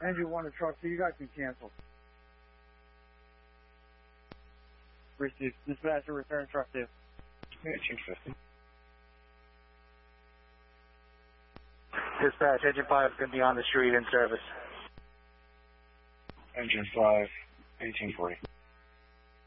Engine 1 to truck 2, you guys can cancel. Received. Dispatcher, return truck 2. 1850. Dispatch, Engine 5 is going to be on the street in service. Engine 5, 1840.